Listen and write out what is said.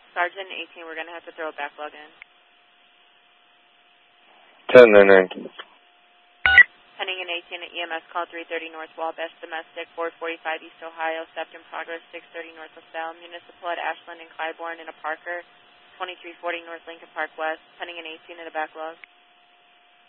Sergeant 18, we're going to have to throw a backlog in. 10-9. Pending an 18 at EMS call 330 North Wabash, domestic, 445 East Ohio, theft in progress, 630 North LaSalle, municipal at Ashland and Clybourne in a Parker, 2340 North Lincoln Park West, pending an 18 at a backlog.